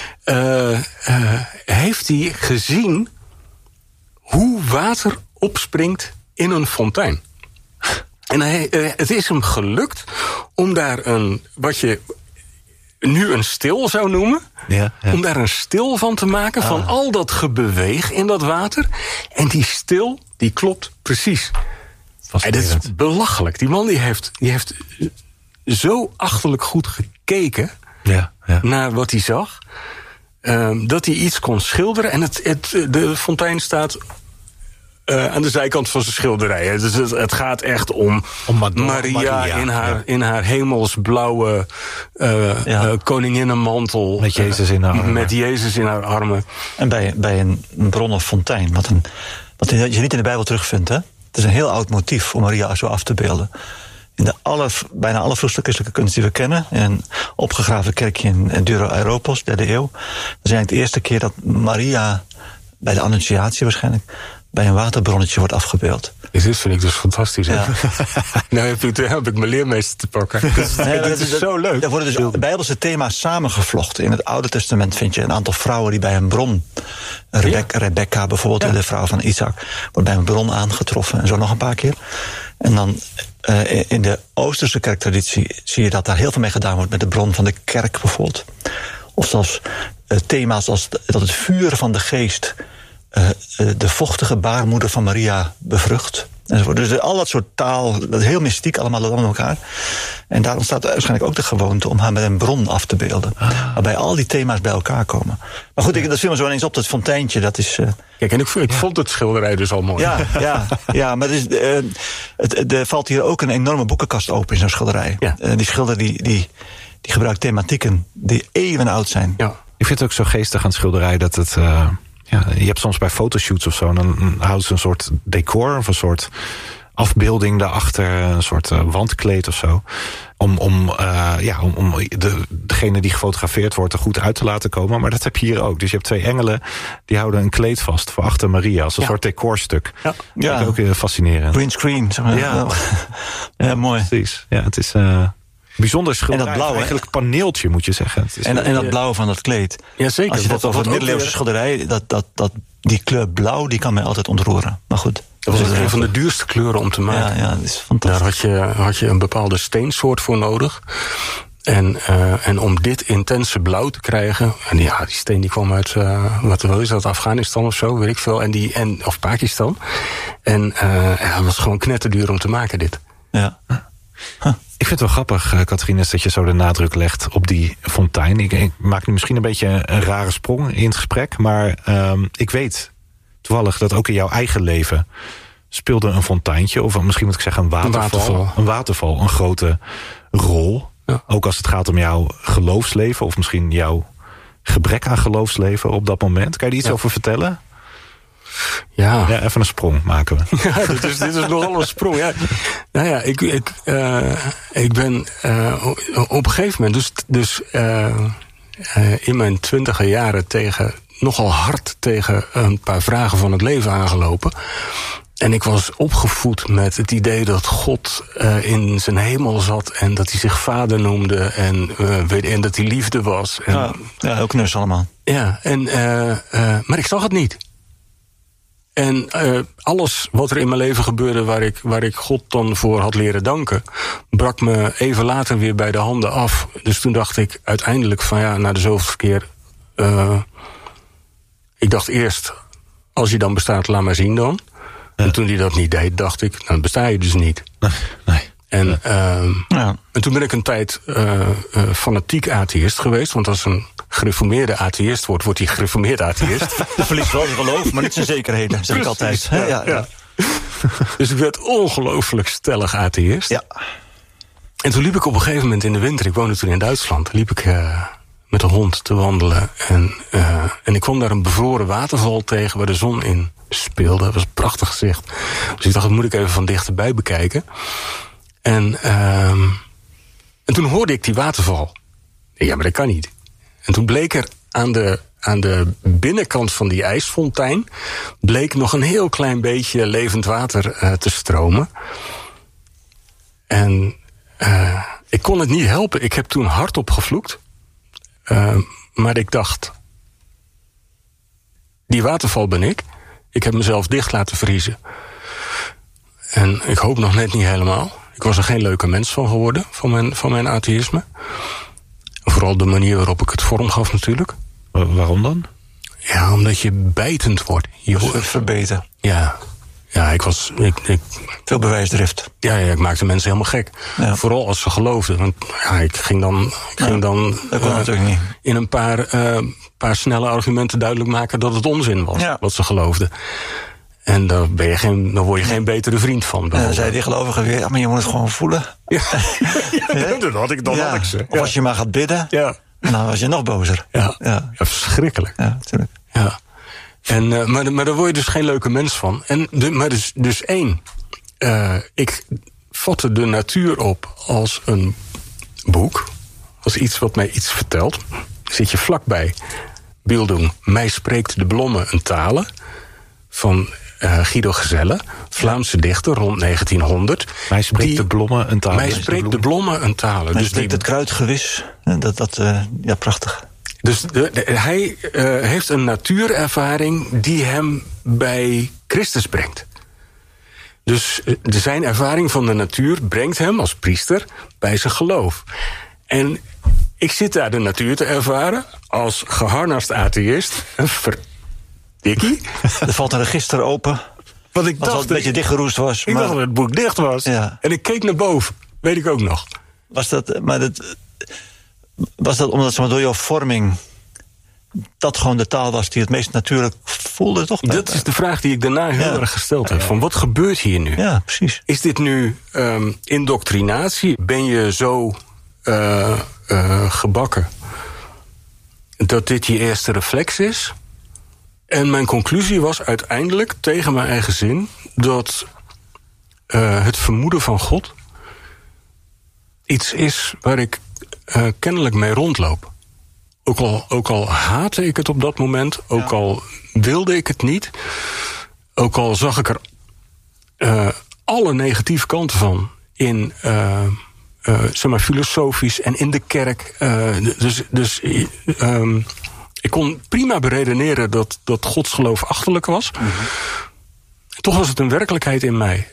Heeft hij gezien hoe water opspringt in een fontein. En het is hem gelukt om daar wat je nu een stil zou noemen. Ja. Om daar een stil van te maken van al dat gebeweeg in dat water. En die stil, die klopt precies. En dat is belachelijk. Die man die heeft zo achterlijk goed gekeken naar wat hij zag. Dat hij iets kon schilderen. En de fontein staat aan de zijkant van zijn schilderij. Dus het gaat echt om Maria in haar hemelsblauwe koninginnenmantel. Met Jezus in haar armen. Met Jezus in haar armen. En bij een bron of fontein, wat je niet in de Bijbel terugvindt, hè? Het is een heel oud motief om Maria zo af te beelden. In bijna alle vroegste christelijke kunst die we kennen, in een opgegraven kerkje in Dura-Europos, 3e eeuw, dat is eigenlijk de eerste keer dat Maria, bij de Annunciatie waarschijnlijk, bij een waterbronnetje wordt afgebeeld. Dit vind ik dus fantastisch. Ja. Nou heb ik mijn leermeester te pakken. Dat is zo leuk. Er worden dus Bijbelse thema's samengevlochten. In het Oude Testament vind je een aantal vrouwen die bij een bron, Rebecca bijvoorbeeld, de vrouw van Isaac, wordt bij een bron aangetroffen en zo nog een paar keer. En dan in de Oosterse kerktraditie zie je dat daar heel veel mee gedaan wordt met de bron van de kerk bijvoorbeeld. Of zelfs thema's als dat het vuur van de geest de vochtige baarmoeder van Maria bevrucht. Enzovoort. Dus al dat soort taal, dat is heel mystiek allemaal aan elkaar. En daar ontstaat waarschijnlijk ook de gewoonte om haar met een bron af te beelden. Waarbij al die thema's bij elkaar komen. Maar goed, dat viel me zo ineens op, dat fonteintje, dat is... Kijk, en ik vond het schilderij dus al mooi. Ja, maar er valt hier ook een enorme boekenkast open in zo'n schilderij. Ja. Die schilder die gebruikt thematieken die eeuwen oud zijn. Ja. Ik vind het ook zo geestig aan het schilderij dat het... je hebt soms bij fotoshoots of zo, dan houden ze een soort decor of een soort afbeelding daarachter, een soort wandkleed of zo. Om degene die gefotografeerd wordt er goed uit te laten komen. Maar dat heb je hier ook. Dus je hebt 2 engelen die houden een kleed vast voor achter Maria als een soort decorstuk. Ja. Dat is ook fascinerend. Green screen. Zeg maar. Ja, mooi. Precies. Ja, het is... bijzonder schilderij. En dat blauw, eigenlijk paneeltje, moet je zeggen. Het is en dat blauwe van dat kleed. Ja, zeker. Als je dat over het middeleeuwse schilderij, die kleur blauw, die kan mij altijd ontroeren. Maar goed. Dat was een van de duurste kleuren om te maken. Ja, dat is fantastisch. Daar had je een bepaalde steensoort voor nodig. En om dit intense blauw te krijgen... En die steen die kwam uit, wat is dat, Afghanistan of zo, weet ik veel. Of Pakistan. En het was gewoon knetterduur om te maken, dit. Ja. Ik vind het wel grappig, Catharines, dat je zo de nadruk legt op die fontein. Ik maak nu misschien een beetje een rare sprong in het gesprek, maar ik weet toevallig dat ook in jouw eigen leven speelde een fonteintje, of misschien moet ik zeggen een waterval een grote rol. Ja. Ook als het gaat om jouw geloofsleven, of misschien jouw gebrek aan geloofsleven op dat moment. Kan je er iets over vertellen? Ja, even een sprong maken we. Ja, dit is nogal een sprong. Ja. Nou ja, ik ben op een gegeven moment in mijn 20e jaren nogal hard tegen een paar vragen van het leven aangelopen. En ik was opgevoed met het idee dat God in zijn hemel zat en dat hij zich vader noemde en dat hij liefde was. En, ja, heel knus allemaal. Ja, maar ik zag het niet. En alles wat er in mijn leven gebeurde waar ik God dan voor had leren danken, brak me even later weer bij de handen af. Dus toen dacht ik uiteindelijk van na de zoveelste keer, ik dacht eerst, als je dan bestaat, laat maar zien dan. Ja. En toen hij dat niet deed, dacht ik, dan besta je dus niet. Nee. En toen ben ik een tijd fanatiek atheïst geweest. Want als een gereformeerde atheïst wordt hij gereformeerd atheïst. De verliest wel zijn geloof, maar niet zijn zekerheden, zeg ik altijd. Ja. Dus ik werd ongelooflijk stellig atheïst. Ja. En toen liep ik op een gegeven moment in de winter, ik woonde toen in Duitsland, liep ik met een hond te wandelen. En ik kwam daar een bevroren waterval tegen waar de zon in speelde. Dat was een prachtig gezicht. Dus ik dacht, dat moet ik even van dichterbij bekijken. En toen hoorde ik die waterval. Ja, maar dat kan niet. En toen bleek er aan de binnenkant van die ijsfontein bleek nog een heel klein beetje levend water te stromen. En ik kon het niet helpen. Ik heb toen hardop gevloekt. Maar ik dacht, die waterval ben ik. Ik heb mezelf dicht laten vriezen. En ik hoop nog net niet helemaal. Ik was er geen leuke mens van geworden, van mijn atheïsme. Vooral de manier waarop ik het vorm gaf natuurlijk. Waarom dan? Ja, omdat je bijtend wordt. Je wordt verbeterd. Ja, ik was... Veel bewijsdrift. Ja, ik maakte mensen helemaal gek. Ja. Vooral als ze geloofden. Want ik ging dan dat kon natuurlijk niet. In een paar snelle argumenten duidelijk maken dat het onzin was, wat ze geloofden. En dan word je geen betere vriend van. Dan zei die gelovige weer, maar je moet het gewoon voelen. Ja. Dat had ik ze. Of als je maar gaat bidden, dan was je nog bozer. Ja, verschrikkelijk. Ja, natuurlijk. Ja. En, maar daar word je dus geen leuke mens van. Maar dus één. Ik vatte de natuur op als een boek. Als iets wat mij iets vertelt. Zit je vlakbij Bildung. Mij spreekt de bloemen een talen. Van Guido Gezelle, Vlaamse dichter rond 1900. Mij spreekt de bloemen een talen. Mij spreekt de bloemen een talen. Mij spreekt het kruid gewis. Ja, prachtig. Dus hij heeft een natuurervaring die hem bij Christus brengt. Dus zijn ervaring van de natuur brengt hem als priester bij zijn geloof. En ik zit daar de natuur te ervaren als geharnast atheïst. Een verdikkie. Er valt een register open. Want ik dacht dat het een beetje dichtgeroest was. Ik dacht dat het boek dicht was. Ja. En ik keek naar boven. Weet ik ook nog. Was dat omdat ze maar door jouw vorming dat gewoon de taal was die het meest natuurlijk voelde, toch? Dat is de vraag die ik daarna heel erg gesteld heb. Van wat gebeurt hier nu? Ja, precies. Is dit nu indoctrinatie? Ben je zo gebakken dat dit je eerste reflex is? En mijn conclusie was uiteindelijk, tegen mijn eigen zin, dat het vermoeden van God iets is waar ik kennelijk mee rondloop. Ook al haatte ik het op dat moment, ook al wilde ik het niet, ook al zag ik er alle negatieve kanten van in zeg maar filosofisch en in de kerk. Dus ik kon prima beredeneren dat godsgeloof achterlijk was. Mm-hmm. Toch was het een werkelijkheid in mij.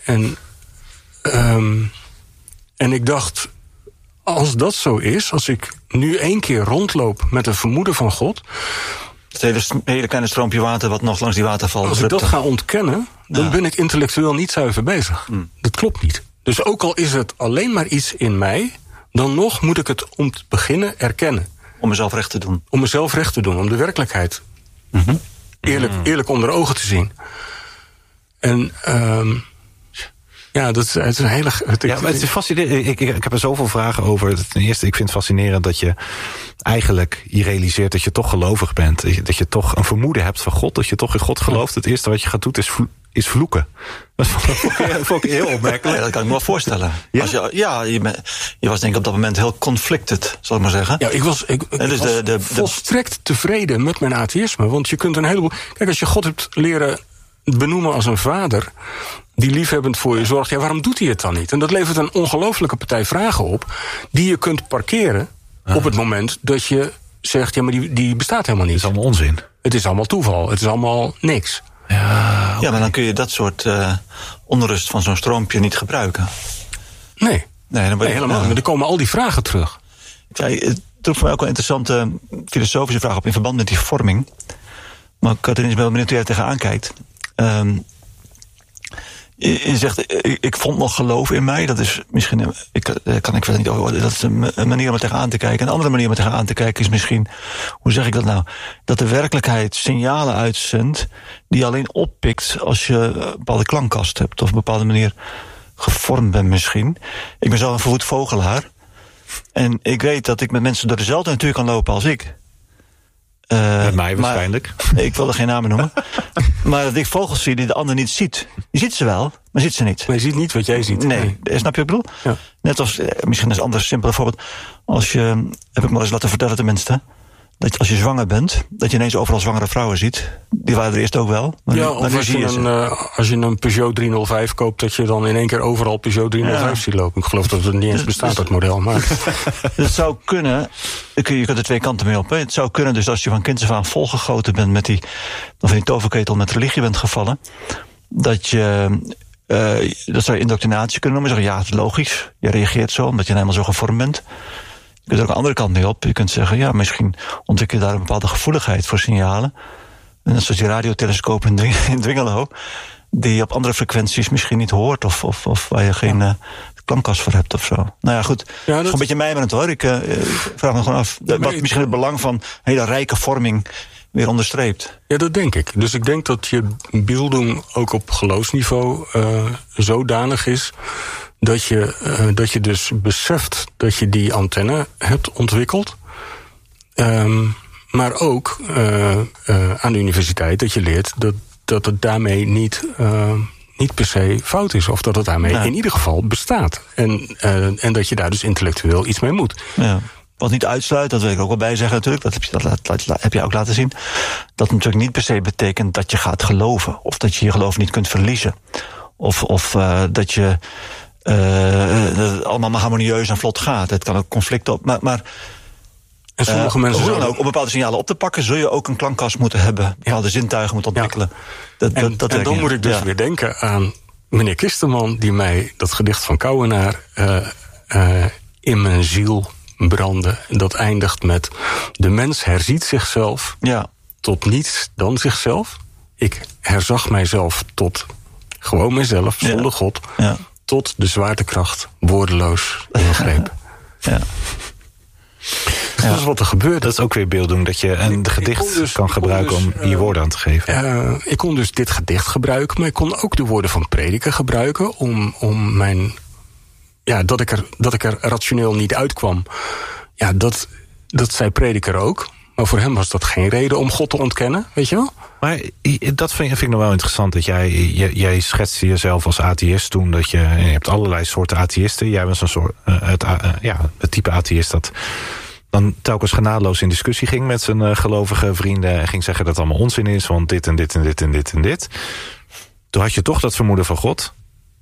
En ik dacht, als dat zo is, als ik nu 1 keer rondloop met een vermoeden van God, het hele kleine stroompje water wat nog langs die waterval als drupte. ik dat ga ontkennen, dan ben ik intellectueel niet zuiver bezig. Dat klopt niet. Dus ook al is het alleen maar iets in mij, dan nog moet ik het om te beginnen erkennen. Om mezelf recht te doen. Om mezelf recht te doen, om de werkelijkheid eerlijk onder ogen te zien. En dat is een hele... maar het is fascinerend. Ik heb er zoveel vragen over. Ten eerste, ik vind het fascinerend dat je eigenlijk je realiseert dat je toch gelovig bent. Dat je toch een vermoeden hebt van God. Dat je toch in God gelooft. Het eerste wat je gaat doen is vloeken. Dat vond ik heel opmerkelijk. Ja, dat kan ik me wel voorstellen. Ja? Je was denk ik op dat moment heel conflicted, zal ik maar zeggen. Ja, ik was volstrekt tevreden met mijn atheïsme. Want je kunt een heleboel... Kijk, als je God hebt leren benoemen als een vader die liefhebbend voor je zorgt. Ja, waarom doet hij het dan niet? En dat levert een ongelofelijke partij vragen op die je kunt parkeren op het moment dat je zegt, ja, maar die bestaat helemaal niet. Het is allemaal onzin. Het is allemaal toeval. Het is allemaal niks. Ja, maar dan kun je dat soort onrust van zo'n stroompje niet gebruiken. Nee, dan helemaal niet. Maar er komen al die vragen terug. Het roept voor mij ook wel interessante filosofische vraag op in verband met die vorming. Maar ik had er eens wel benieuwd hoe jij er tegenaan kijkt. Je zegt, ik vond nog geloof in mij. Dat is misschien, kan ik verder niet over. Dat is een manier om er tegenaan te kijken. Een andere manier om er tegenaan te kijken is misschien, hoe zeg ik dat nou? Dat de werkelijkheid signalen uitzendt die je alleen oppikt als je een bepaalde klankkast hebt. Of op een bepaalde manier gevormd bent misschien. Ik ben zelf een verwoed vogelaar. En ik weet dat ik met mensen door dezelfde natuur kan lopen als ik. Met mij waarschijnlijk. Ik wil er geen namen noemen. Maar dat ik vogels zie die de ander niet ziet. Je ziet ze wel, maar ziet ze niet. Maar je ziet niet wat jij ziet. Nee. Snap je wat ik bedoel? Ja. Net als, misschien is een ander simpele voorbeeld. Heb ik maar eens laten vertellen tenminste, dat als je zwanger bent, dat je ineens overal zwangere vrouwen ziet. Die waren er eerst ook wel. Maar ja, of als je een Peugeot 305 koopt, dat je dan in één keer overal Peugeot 305 ziet lopen. Ik geloof dat het niet eens bestaat, dat model. Maar het zou kunnen, je kunt er twee kanten mee op. Hè. Het zou kunnen dus als je van kinds af aan volgegoten bent met van die toverketel met religie bent gevallen, dat zou je indoctrinatie kunnen noemen. Zeggen, ja, het is logisch. Je reageert zo, omdat je helemaal zo gevormd bent. Je kunt er ook een andere kant mee op. Je kunt zeggen, ja, misschien ontwikkel je daar een bepaalde gevoeligheid voor signalen. En zoals die radiotelescoop in Dwingelo, die je op andere frequenties misschien niet hoort, of waar je geen klankkast voor hebt of zo. Nou ja, goed. Ja, dat is gewoon een beetje mijmerend hoor. Ik vraag me gewoon af. Wat misschien het belang van hele rijke vorming weer onderstreept. Ja, dat denk ik. Dus ik denk dat je beelding ook op geloofsniveau zodanig is dat je dus beseft dat je die antenne hebt ontwikkeld. Maar ook aan de universiteit dat je leert dat het daarmee niet per se fout is. Of dat het daarmee in ieder geval bestaat. En dat je daar dus intellectueel iets mee moet. Ja. Wat niet uitsluit, dat wil ik ook wel bij zeggen natuurlijk. Dat heb je ook laten zien. Dat natuurlijk niet per se betekent dat je gaat geloven. Of dat je je geloof niet kunt verliezen. Of dat je dat het allemaal maar harmonieus en vlot gaat. Het kan ook conflicten op. Maar en sommige mensen dan ook om bepaalde signalen op te pakken, zul je ook een klankkast moeten hebben. Bepaalde zintuigen moeten ontwikkelen. Ja. En dan moet ik dus weer denken aan meneer Kisterman, die mij dat gedicht van Kouwenaar in mijn ziel brandde. Dat eindigt met: de mens herziet zichzelf tot niets dan zichzelf. Ik herzag mijzelf tot gewoon mijzelf, zonder God. Ja. Tot de zwaartekracht woordeloos ingreep. Ja. Dat is wat er gebeurt. Dat is ook weer beelddoen, dat je een gedicht kan gebruiken om je woorden aan te geven. Ik kon dus dit gedicht gebruiken, maar ik kon ook de woorden van Prediker gebruiken om mijn... Ja, dat ik er rationeel niet uitkwam. Ja, dat zei Prediker ook. Maar voor hem was dat geen reden om God te ontkennen, weet je wel? Maar dat vind ik nog wel interessant. Dat jij schetste jezelf als atheïst toen. Dat je hebt allerlei soorten atheïsten. Jij was een soort het type atheïst dat dan telkens genadeloos in discussie ging met zijn gelovige vrienden. En ging zeggen dat het allemaal onzin is. Want dit en dit en dit en dit en dit. Toen had je toch dat vermoeden van God.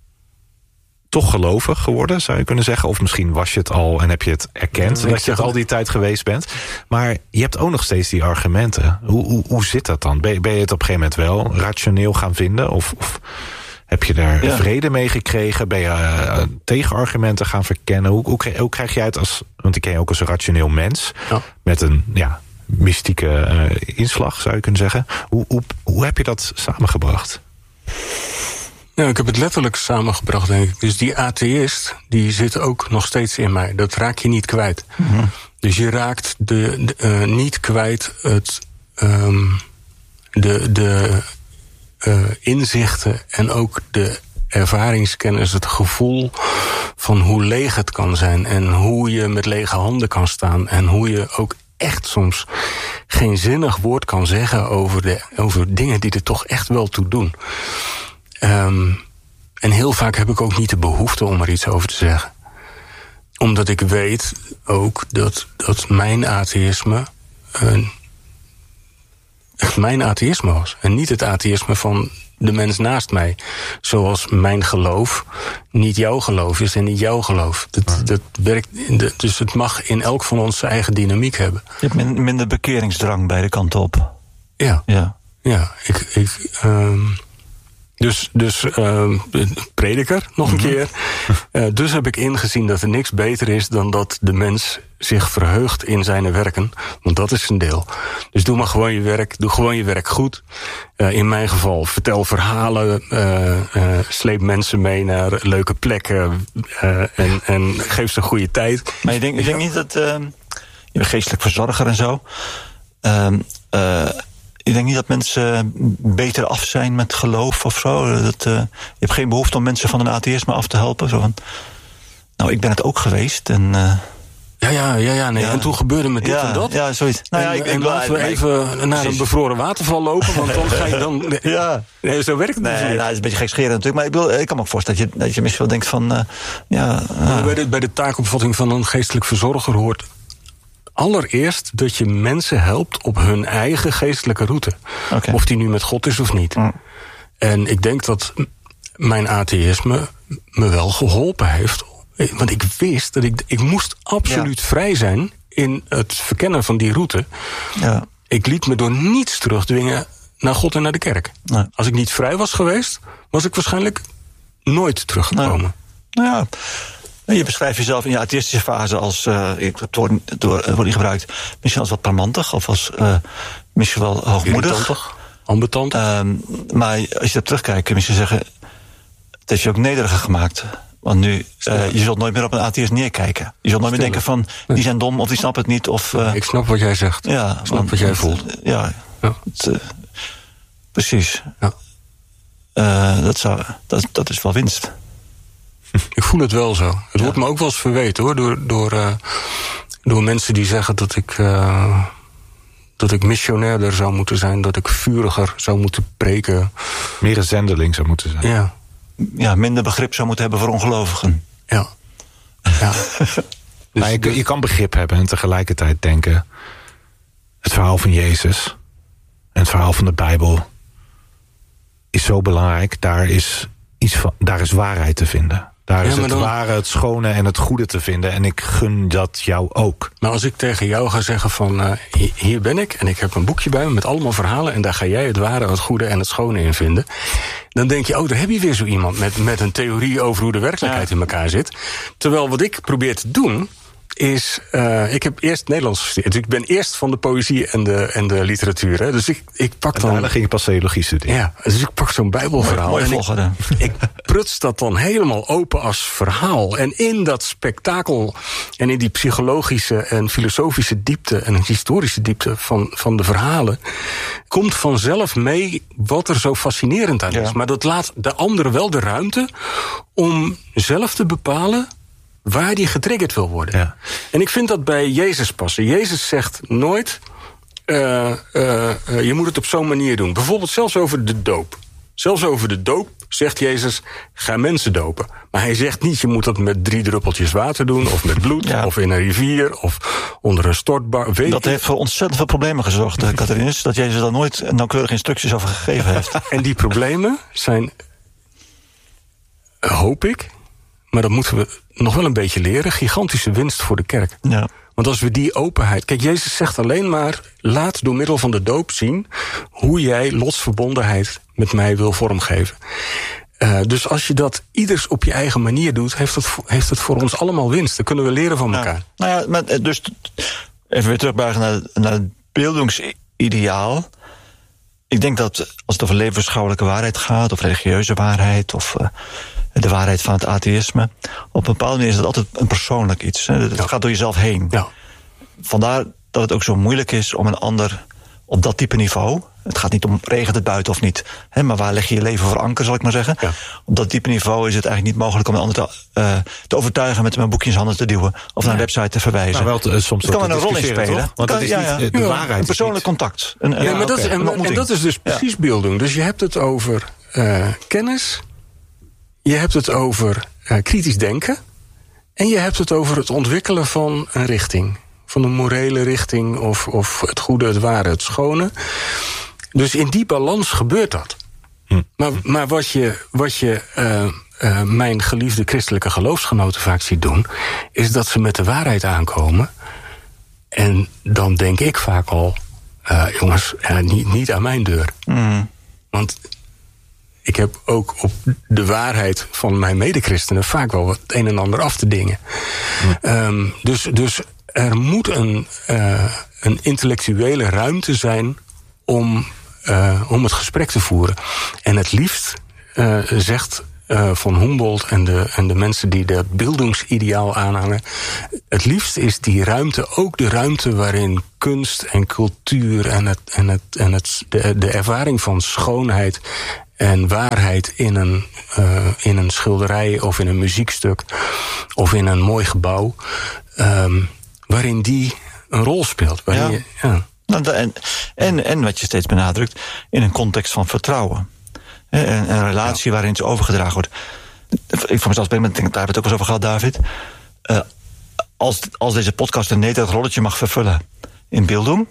Toch gelovig geworden, zou je kunnen zeggen. Of misschien was je het al en heb je het erkend dat je het al die tijd geweest bent. Maar je hebt ook nog steeds die argumenten. Hoe zit dat dan? Ben je het op een gegeven moment wel rationeel gaan vinden? Of heb je daar vrede mee gekregen? Ben je tegenargumenten gaan verkennen? Hoe krijg jij het als... Want ik ken je ook als een rationeel mens. Ja. Met een mystieke inslag, zou je kunnen zeggen. Hoe heb je dat samengebracht? Nou, ik heb het letterlijk samengebracht, denk ik. Dus die atheïst, die zit ook nog steeds in mij. Dat raak je niet kwijt. Mm-hmm. Dus je raakt niet kwijt de inzichten en ook de ervaringskennis, het gevoel van hoe leeg het kan zijn en hoe je met lege handen kan staan en hoe je ook echt soms geen zinnig woord kan zeggen over dingen die er toch echt wel toe doen. En heel vaak heb ik ook niet de behoefte om er iets over te zeggen. Omdat ik weet ook dat mijn atheïsme echt mijn atheïsme was. En niet het atheïsme van de mens naast mij. Zoals mijn geloof niet jouw geloof is en niet jouw geloof. Dat werkt, dus het mag in elk van ons zijn eigen dynamiek hebben. Je hebt minder bekeringsdrang beide kanten op. Ja. Dus prediker, nog een keer. Dus heb ik ingezien dat er niks beter is dan dat de mens zich verheugt in zijn werken. Want dat is zijn deel. Dus doe maar gewoon je werk. Doe gewoon je werk goed. In mijn geval, vertel verhalen. Sleep mensen mee naar leuke plekken. En geef ze een goede tijd. Maar je denkt niet dat... je bent geestelijk verzorger en zo. Ik denk niet dat mensen beter af zijn met geloof of zo. Je hebt geen behoefte om mensen van een atheïsme af te helpen. Zo van, nou, ik ben het ook geweest. En, En toen gebeurde me dit en dat. Ja, zoiets. En laten we even naar een bevroren waterval lopen. Want dan ga je dan... Nee, zo werkt het dus niet. Het is een beetje gekscherend natuurlijk. Maar ik kan me ook voorstellen dat je misschien wel denkt van... Bij de taakopvatting van een geestelijk verzorger hoort... allereerst dat je mensen helpt op hun eigen geestelijke route. Okay. Of die nu met God is of niet. En ik denk dat mijn atheïsme me wel geholpen heeft. Want ik wist dat ik moest absoluut vrij zijn in het verkennen van die route. Ja. Ik liet me door niets terugdwingen naar God en naar de kerk. Nee. Als ik niet vrij was geweest, was ik waarschijnlijk nooit teruggekomen. Je beschrijft jezelf in je atheïstische fase als, het wordt niet gebruikt, misschien als wat parmantig of als misschien wel hoogmoedig. Ambetant. Maar als je dat terugkijkt, kun je misschien zeggen, het heeft je ook nederiger gemaakt. Want nu, je zult nooit meer op een atheïst neerkijken. Je zult nooit meer denken van, die zijn dom of die snappen het niet. Of, ik snap wat jij zegt. Ja, ik snap wat jij voelt. Precies. Ja. Dat is wel winst. Ik voel het wel zo. Het wordt me ook wel eens verweten hoor. Door mensen die zeggen dat ik missionairder zou moeten zijn. Dat ik vuriger zou moeten preken. Meer een zendeling zou moeten zijn. Ja, minder begrip zou moeten hebben voor ongelovigen. Ja. Dus je kan begrip hebben en tegelijkertijd denken... het verhaal van Jezus en het verhaal van de Bijbel... is zo belangrijk. Daar is waarheid te vinden. Daar is het ware, het schone en het goede te vinden. En ik gun dat jou ook. Maar als ik tegen jou ga zeggen van... hier ben ik en ik heb een boekje bij me met allemaal verhalen... en daar ga jij het ware, het goede en het schone in vinden... dan denk je, daar heb je weer zo iemand... met een theorie over hoe de werkelijkheid in elkaar zit. Terwijl wat ik probeer te doen... is, ik heb eerst Nederlands gestudeerd. Dus ik ben eerst van de poëzie en de literatuur. Hè. Dus ik pak dan... daarna ging je pas theologie studeren. Ja, dus ik pak zo'n Bijbelverhaal. Mooi volgende. Ik pruts dat dan helemaal open als verhaal. En in dat spektakel en in die psychologische en filosofische diepte... en historische diepte van de verhalen... komt vanzelf mee wat er zo fascinerend aan is. Ja. Maar dat laat de ander wel de ruimte om zelf te bepalen... waar die getriggerd wil worden. Ja. En ik vind dat bij Jezus passen. Jezus zegt nooit... je moet het op zo'n manier doen. Bijvoorbeeld zelfs over de doop. Zelfs over de doop zegt Jezus... ga mensen dopen. Maar hij zegt niet... je moet dat met 3 druppeltjes water doen... of met bloed, of in een rivier... of onder een stortbar. Dat heeft voor ontzettend veel problemen gezorgd, Catharinus... dat Jezus daar nooit nauwkeurige instructies over gegeven heeft. En die problemen zijn... hoop ik... maar dat moeten we nog wel een beetje leren... gigantische winst voor de kerk. Ja. Want als we die openheid... Kijk, Jezus zegt alleen maar... laat door middel van de doop zien... hoe jij lotsverbondenheid met mij wil vormgeven. Dus als je dat ieders op je eigen manier doet... heeft het voor ons allemaal winst. Dan kunnen we leren van elkaar. Nou ja, maar dus even weer terugbuigen naar het beeldingsideaal. Ik denk dat als het over levensbeschouwelijke waarheid gaat... of religieuze waarheid... of de waarheid van het atheïsme... op een bepaalde manier is dat altijd een persoonlijk iets. Het gaat door jezelf heen. Ja. Vandaar dat het ook zo moeilijk is om een ander op dat type niveau... het gaat niet om regent het buiten of niet... maar waar leg je je leven voor anker, zal ik maar zeggen. Ja. Op dat type niveau is het eigenlijk niet mogelijk om een ander te overtuigen... met mijn boekje in handen te duwen of naar een website te verwijzen. Nou, wel soms het kan er een rol in spelen. Want dat is niet de waarheid. Een persoonlijk contact. En dat is dus precies beelding. Dus je hebt het over kennis... Je hebt het over kritisch denken. En je hebt het over het ontwikkelen van een richting. Van een morele richting of het goede, het ware, het schone. Dus in die balans gebeurt dat. Maar wat je mijn geliefde christelijke geloofsgenoten vaak ziet doen, is dat ze met de waarheid aankomen. En dan denk ik vaak al, jongens, niet aan mijn deur. Want ik heb ook op de waarheid van mijn medechristenen vaak wel wat een en ander af te dingen. Dus er moet een intellectuele ruimte zijn om het gesprek te voeren. En het liefst zegt von Humboldt en de mensen die dat bildungsideaal aanhangen, het liefst is die ruimte ook de ruimte waarin kunst en cultuur en de ervaring van schoonheid en waarheid in een schilderij of in een muziekstuk of in een mooi gebouw, waarin die een rol speelt. En wat je steeds benadrukt, in een context van vertrouwen. Een relatie waarin het overgedragen wordt. Ik voor mezelf ben, daar hebben we het ook wel eens over gehad, David. Als deze podcast een nederig rolletje mag vervullen in Bildung,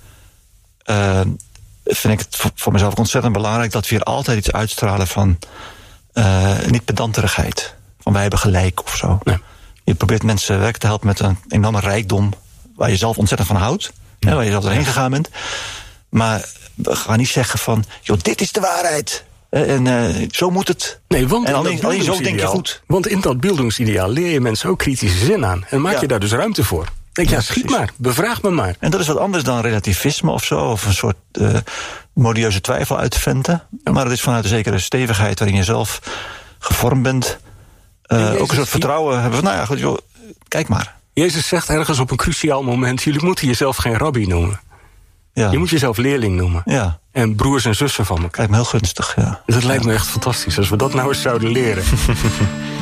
vind ik het voor mezelf ontzettend belangrijk dat we hier altijd iets uitstralen van niet pedanterigheid. Van wij hebben gelijk of zo. Nee. Je probeert mensen werk te helpen met een enorme rijkdom waar je zelf ontzettend van houdt. Waar je zelf doorheen gegaan bent. Maar we gaan niet zeggen van, joh, dit is de waarheid. En zo moet het. Nee, want en alleen zo denk je goed. Want in dat bildungsideaal leer je mensen ook kritische zin aan. En maak je daar dus ruimte voor. Denk, schiet maar, bevraag me maar. En dat is wat anders dan relativisme of zo. Of een soort modieuze twijfel uitventen. Ja. Maar het is vanuit een zekere stevigheid waarin je zelf gevormd bent. Ook een soort vertrouwen hebben van, goed, joh, kijk maar. Jezus zegt ergens op een cruciaal moment, jullie moeten jezelf geen rabbi noemen. Ja. Je moet jezelf leerling noemen. Ja. En broers en zussen van elkaar. Lijkt me heel gunstig, ja. Dat lijkt me echt fantastisch als we dat nou eens zouden leren.